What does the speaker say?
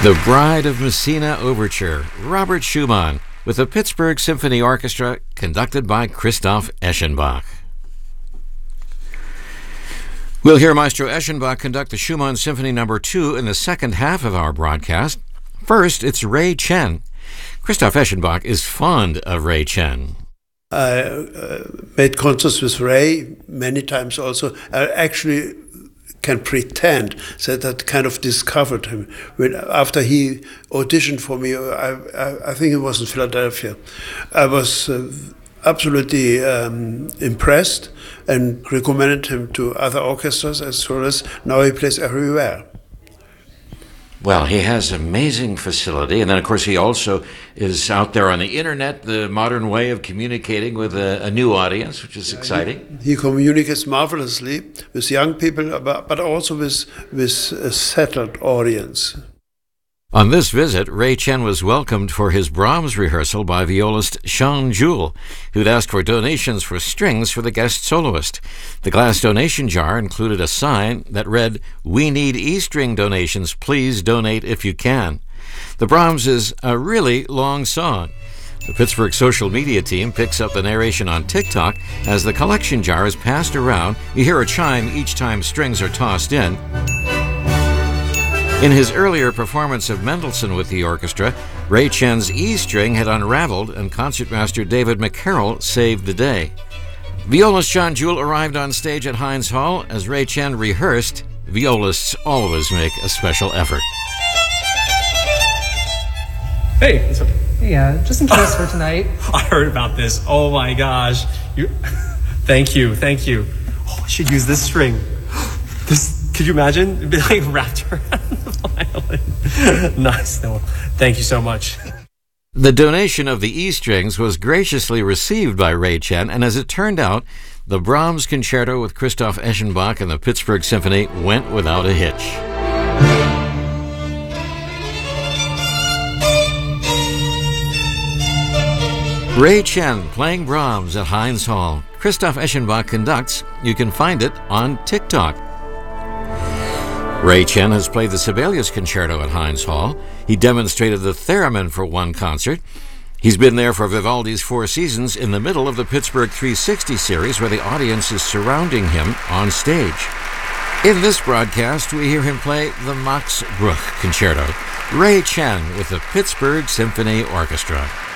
The Bride of Messina Overture, Robert Schumann, with the Pittsburgh Symphony Orchestra, conducted by Christoph Eschenbach. We'll hear Maestro Eschenbach conduct the Schumann Symphony No. 2 in the second half of our broadcast. First, it's Ray Chen. Christoph Eschenbach is fond of Ray Chen. I made concerts with Ray many times also. I actually can pretend that I kind of discovered him. After he auditioned for me, I think it was in Philadelphia, I was absolutely impressed and recommended him to other orchestras as well as now he plays everywhere. Well, he has amazing facility, and then, of course, he also is out there on the internet, the modern way of communicating with a new audience, which is exciting. He communicates marvelously with young people, but also with a settled audience. On this visit, Ray Chen was welcomed for his Brahms rehearsal by violist Sean Jewell, who'd asked for donations for strings for the guest soloist. The glass donation jar included a sign that read, "We need E-string donations. Please donate if you can." The Brahms is a really long song. The Pittsburgh social media team picks up the narration on TikTok. As the collection jar is passed around, you hear a chime each time strings are tossed in. In his earlier performance of Mendelssohn with the orchestra, Ray Chen's E-string had unraveled and concertmaster David McCarroll saved the day. Violist Sean Jewell arrived on stage at Heinz Hall as Ray Chen rehearsed. Violists always make a special effort. Hey, Hey, just in case for tonight. I heard about this. Oh my gosh. Thank you. Oh, I should use this string. Could you imagine? It'd be like wrapped around the violin. Nice. No, thank you so much. The donation of the E-strings was graciously received by Ray Chen, and as it turned out, the Brahms Concerto with Christoph Eschenbach and the Pittsburgh Symphony went without a hitch. Ray Chen playing Brahms at Heinz Hall. Christoph Eschenbach conducts. You can find it on TikTok. Ray Chen has played the Sibelius Concerto at Heinz Hall. He demonstrated the theremin for one concert. He's been there for Vivaldi's Four Seasons in the middle of the Pittsburgh 360 series, where the audience is surrounding him on stage. In this broadcast, we hear him play the Max Bruch Concerto. Ray Chen with the Pittsburgh Symphony Orchestra.